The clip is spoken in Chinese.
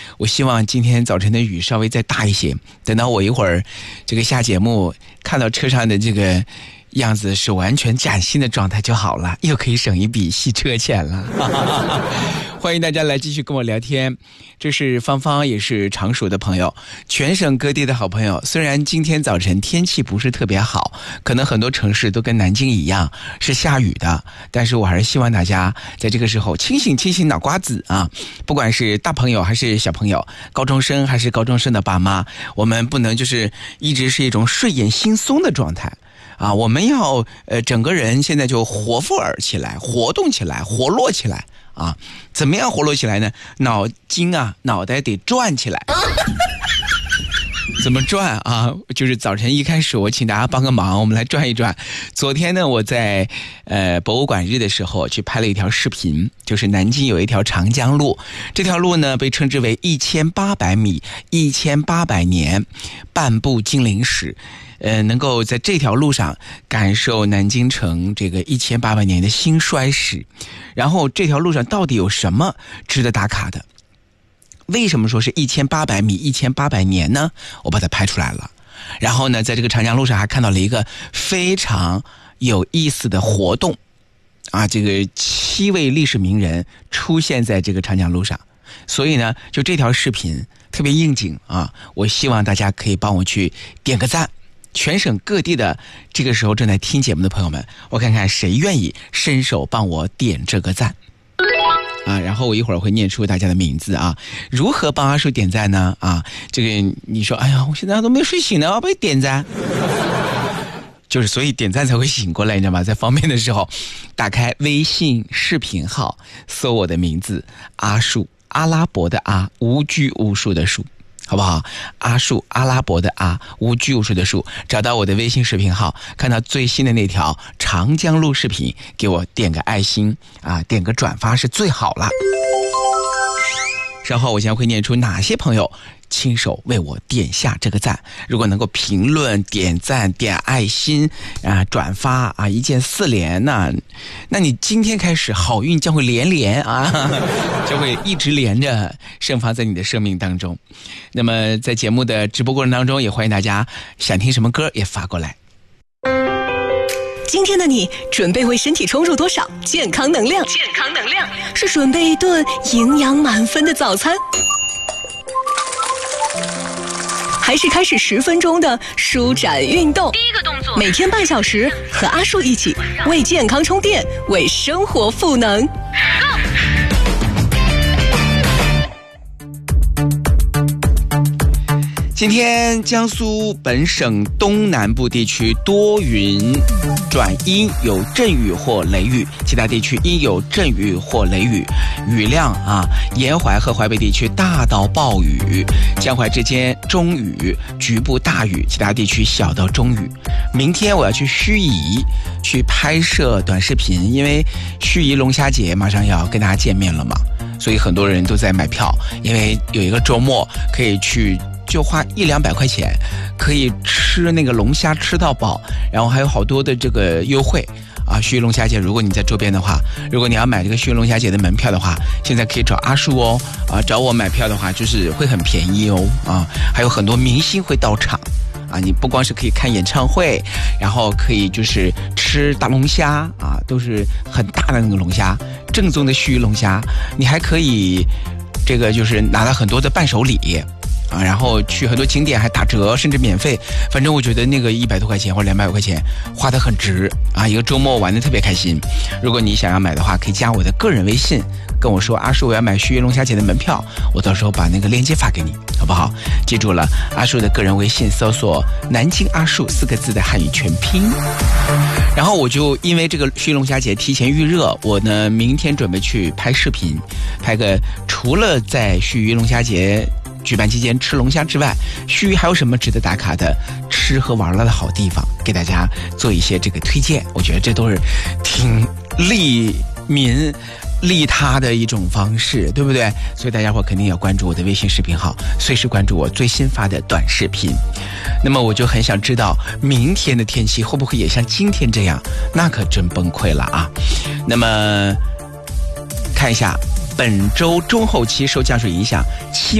我希望今天早晨的雨稍微再大一些，等到我一会儿这个下节目看到车上的这个样子是完全崭新的状态就好了，又可以省一笔洗车钱了。欢迎大家来继续跟我聊天，这是芳芳，也是常熟的朋友，全省各地的好朋友。虽然今天早晨天气不是特别好，可能很多城市都跟南京一样是下雨的，但是我还是希望大家在这个时候清醒清醒脑瓜子啊！不管是大朋友还是小朋友，高中生还是高中生的爸妈，我们不能就是一直是一种睡眼惺忪的状态啊！我们要整个人现在就活富尔起来，活动起来，活络起来啊！怎么样活络起来呢？脑袋得转起来。怎么转啊？就是早晨一开始我请大家帮个忙，我们来转一转。昨天呢，我在博物馆日的时候去拍了一条视频，就是南京有一条长江路，这条路呢被称之为1800米1800年半部金陵史。能够在这条路上感受南京城这个1800年的兴衰史。然后这条路上到底有什么值得打卡的？为什么说是1800米1800年呢？我把它拍出来了。然后呢，在这个长江路上还看到了一个非常有意思的活动啊，这个7位历史名人出现在这个长江路上。所以呢，就这条视频特别应景啊，我希望大家可以帮我去点个赞。全省各地的这个时候正在听节目的朋友们，我看看谁愿意伸手帮我点这个赞啊！然后我一会儿会念出大家的名字啊。如何帮阿叔点赞呢？啊，这个你说，哎呀，我现在都没睡醒呢，我被点赞。就是所以点赞才会醒过来，你知道吗？在方便的时候，打开微信视频号，搜我的名字阿树，阿拉伯的阿，无拘无束的束。好不好？阿树，阿拉伯的阿，无拘无束的束，找到我的微信视频号，看到最新的那条长江路视频，给我点个爱心啊，点个转发是最好了。稍后我将会念出哪些朋友亲手为我点下这个赞。如果能够评论、点赞、点爱心啊、转发啊，一键4连那你今天开始好运将会连啊，将会一直连着盛放在你的生命当中。那么在节目的直播过程当中，也欢迎大家想听什么歌也发过来。 今天的你准备为身体充入多少健康能量？是准备一顿营养满分的早餐，还是开始10分钟的舒展运动？第一个动作，每天半小时，和阿树一起为健康充电，为生活赋能。 今天江苏本省东南部地区多云转阴，有阵雨或雷雨，其他地区阴有阵雨或雷雨，雨量沿淮和淮北地区大到暴雨，江淮之间中雨，局部大雨，其他地区小到中雨。明天我要去盱眙去拍摄短视频，因为盱眙龙虾节马上要跟大家见面了嘛，所以很多人都在买票，因为有一个周末可以去，就花100-200块钱可以吃那个龙虾吃到饱，然后还有好多的这个优惠啊！盱眙龙虾节，如果你在周边的话，如果你要买这个盱眙龙虾节的门票的话，现在可以找阿树哦啊，找我买票的话就是会很便宜哦啊，还有很多明星会到场啊！你不光是可以看演唱会，然后可以就是吃大龙虾啊，都是很大的那个龙虾，正宗的盱眙龙虾，你还可以这个就是拿到很多的伴手礼啊，然后去很多景点还打折，甚至免费。反正我觉得那个100多块钱或者200块钱花得很值啊！一个周末玩得特别开心。如果你想要买的话，可以加我的个人微信，跟我说阿树我要买盱眙龙虾节的门票，我到时候把那个链接发给你，好不好？记住了，阿树的个人微信搜索南京阿树4个字的汉语全拼。然后我就因为这个盱眙龙虾节提前预热，我呢明天准备去拍视频，拍个除了在盱眙龙虾节举办期间吃龙虾之外，盱眙还有什么值得打卡的吃和玩乐的好地方，给大家做一些这个推荐。我觉得这都是挺利民利他的一种方式，对不对？所以大家伙肯定要关注我的微信视频号，随时关注我最新发的短视频。那么我就很想知道明天的天气会不会也像今天这样，那可真崩溃了啊。那么看一下本周中后期受降水影响，